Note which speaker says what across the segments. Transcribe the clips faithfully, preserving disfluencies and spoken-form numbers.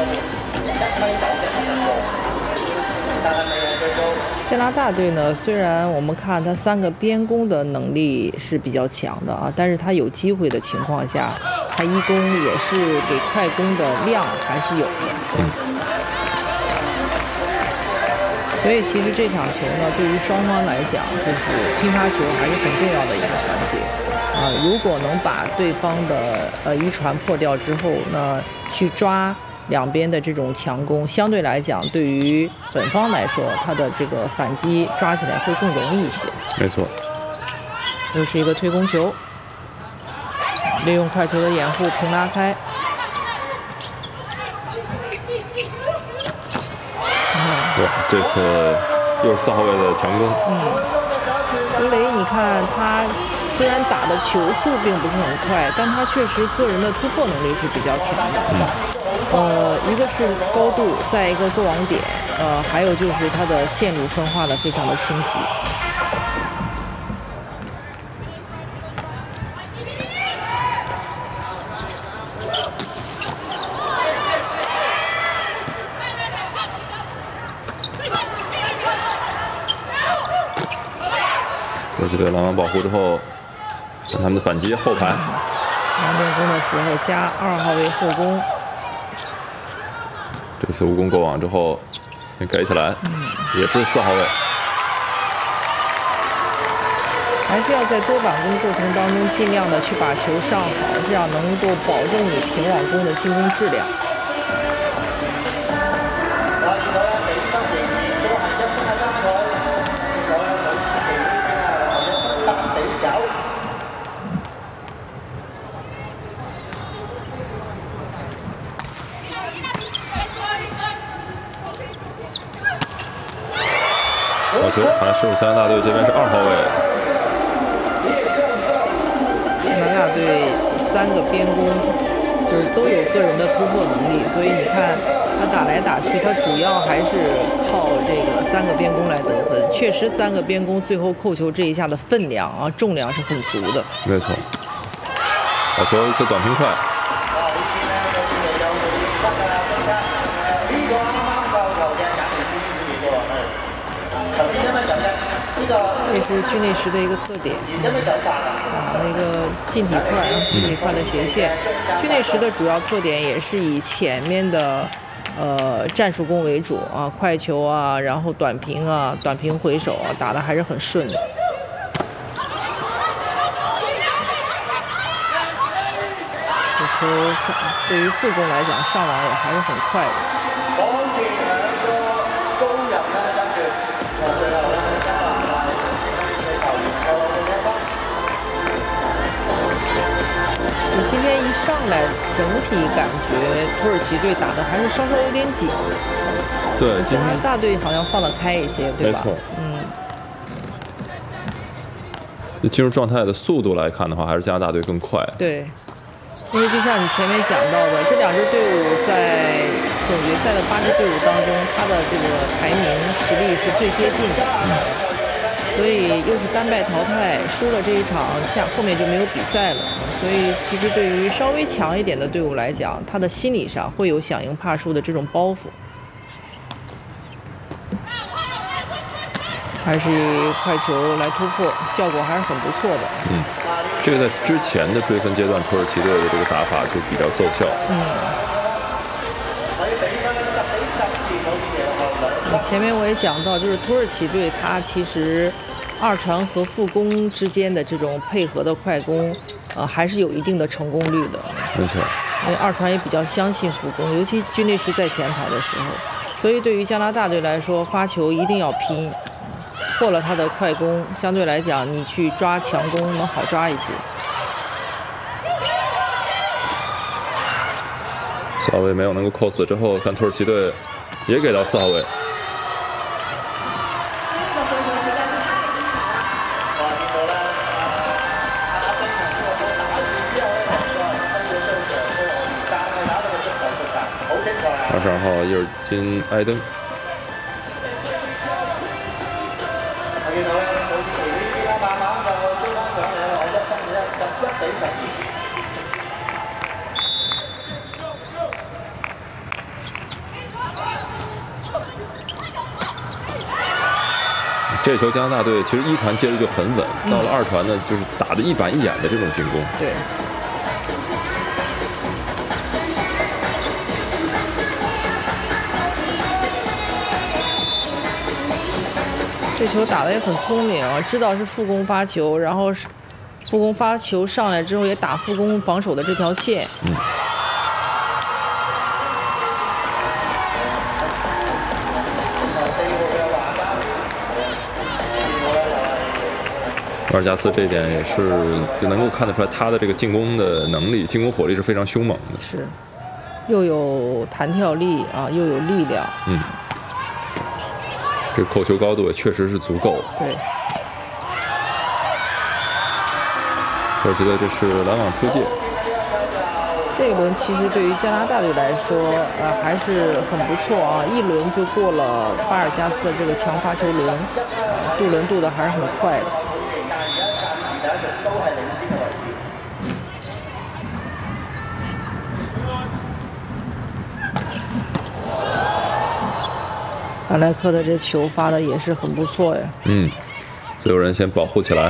Speaker 1: 加拿大队呢，虽然我们看他三个边攻的能力是比较强的啊，但是他有机会的情况下，他一攻也是给快攻的量还是有的。
Speaker 2: 嗯、
Speaker 1: 所以其实这场球呢，对于双方来讲，就是乒乓球还是很重要的一个环节啊。如果能把对方的呃一传破掉之后呢，去抓两边的这种强攻，相对来讲，对于本方来说，他的这个反击抓起来会更容易一些。
Speaker 2: 没错，
Speaker 1: 又是一个推攻球，利用快球的掩护平拉开。
Speaker 2: 哇，这次又是四号位的强攻。
Speaker 1: 嗯，格雷，你看他虽然打的球速并不是很快，但他确实个人的突破能力是比较强的。
Speaker 2: 嗯。
Speaker 1: 呃，一个是高度，再一个过网点，呃，还有就是它的线路分化的非常的清晰。
Speaker 2: 国际队拦网保护之后，他们的反击后排。
Speaker 1: 两边攻的时候加二号位后攻。
Speaker 2: 这次无功过网之后，给起来，嗯、也是四号位。
Speaker 1: 还是要在多板攻过程当中尽量的去把球上好，这样能够保证你平网攻的进攻质量。
Speaker 2: 好球，还是加拿大队这边是二号位。
Speaker 1: 加拿大队三个边攻，就是都有个人的突破能力，所以你看他打来打去，他主要还是靠这个三个边攻来得分。确实，三个边攻最后扣球这一下的分量啊，重量是很足的。
Speaker 2: 没错。好球，一次短平快。
Speaker 1: 这是居内什的一个特点，打了一个近体快啊，近体快的斜线。居内什的主要特点也是以前面的呃战术攻为主啊，快球啊，然后短平啊，短平回手啊，打得还是很顺的。这球上对于副攻来讲，上网也还是很快的。你今天一上来，整体感觉土耳其队打的还是稍稍有点紧。
Speaker 2: 对，加
Speaker 1: 拿大队好像放得开一些，对吧？
Speaker 2: 没错。
Speaker 1: 嗯。
Speaker 2: 进入状态的速度来看的话，还是加拿大队更快。
Speaker 1: 对，因为就像你前面讲到的，这两支队伍在总决赛的八支队伍当中，它的这个排名实力是最接近的。嗯。所以又是单败淘汰，输了这一场，下后面就没有比赛了。所以其实对于稍微强一点的队伍来讲，他的心理上会有想赢怕输的这种包袱。还是以快球来突破，效果还是很不错的。
Speaker 2: 嗯，这个在之前的追分阶段，土耳其队的这个打法就比较奏效。
Speaker 1: 嗯。前面我也讲到，就是土耳其队，他其实二传和副攻之间的这种配合的快攻，呃，还是有一定的成功率的。
Speaker 2: 没错。
Speaker 1: 因为二传也比较相信副攻，尤其居内什在前排的时候，所以对于加拿大队来说，发球一定要拼，破了他的快攻，相对来讲，你去抓强攻能好抓一些。
Speaker 2: 四号位没有能够扣死之后，看土耳其队也给到四号位。二十二号伊尔金埃登。 这球加拿大队其实一传接的就很稳，到了二传呢，就是打的一板一眼的这种进攻。
Speaker 1: 对。这球打得也很聪明啊，知道是副攻发球，然后副攻发球上来之后也打副攻防守的这条线。
Speaker 2: 嗯。瓦尔加斯这一点也是就能够看得出来，他的这个进攻的能力、进攻火力是非常凶猛的。
Speaker 1: 是，又有弹跳力啊，又有力量。
Speaker 2: 嗯，这扣球高度也确实是足够。
Speaker 1: 对。
Speaker 2: 土耳其队这是拦网出界。
Speaker 1: 这一轮其实对于加拿大队来说，呃，还是很不错啊，一轮就过了巴尔加斯的这个强发球轮，呃、渡轮渡的还是很快的。法莱克的这球发的也是很不错呀。
Speaker 2: 嗯，自由人先保护起来。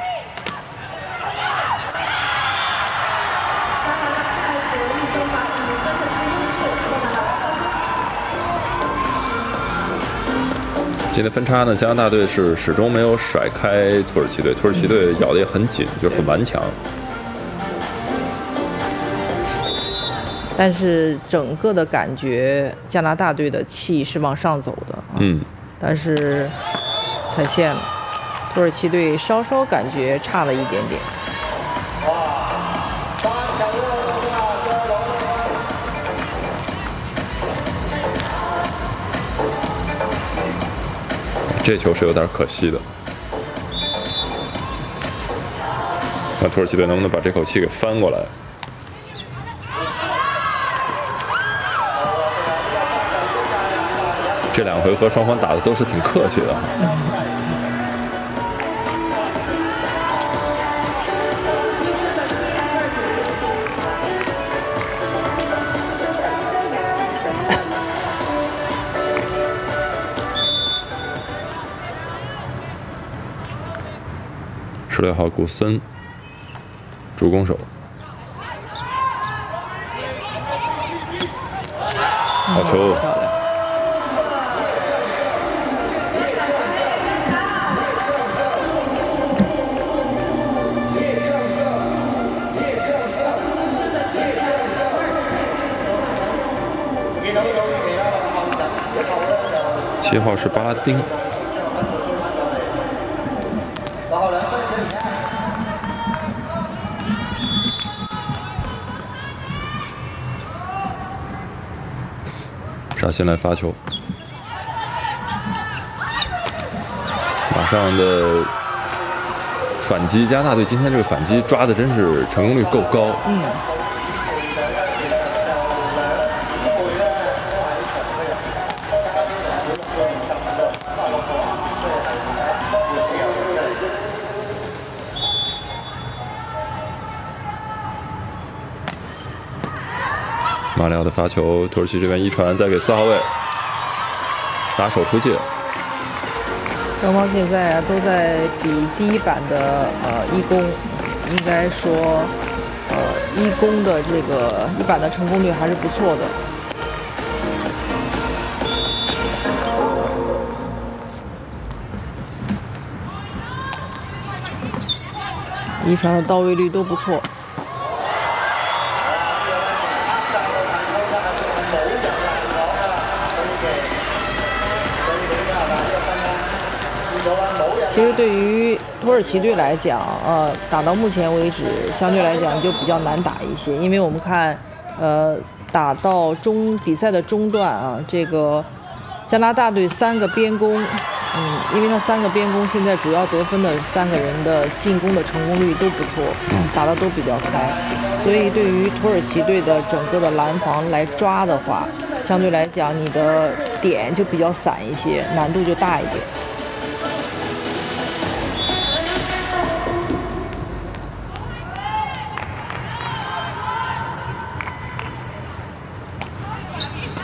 Speaker 2: 今天分差呢，加拿大队是始终没有甩开土耳其队，土耳其队咬得也很紧，就是很顽强。
Speaker 1: 但是整个的感觉，加拿大队的气是往上走的啊。
Speaker 2: 嗯。
Speaker 1: 但是踩线了，土耳其队稍稍感觉差了一点点。
Speaker 2: 这球是有点可惜的。看土耳其队能不能把这口气给翻过来。这两回合双方打的都是挺客气的。十六号古森，主攻手，好球！七号是巴拉丁。扎辛来发球，马上的反击，加拿大队今天这个反击抓的真是成功率够高。
Speaker 1: 嗯。
Speaker 2: 马里奥的发球，土耳其这边一传再给四号位，打手出界。
Speaker 1: 双方现在都在比第一板的呃一攻，应该说呃一攻的这个一板的成功率还是不错的。一传的到位率都不错。其实对于土耳其队来讲，呃，打到目前为止，相对来讲就比较难打一些，因为我们看，呃，打到中比赛的中段啊，这个加拿大队三个边攻，嗯，因为他三个边攻现在主要得分的三个人的进攻的成功率都不错，嗯，打的都比较开，所以对于土耳其队的整个的拦防来抓的话，相对来讲你的点就比较散一些，难度就大一点。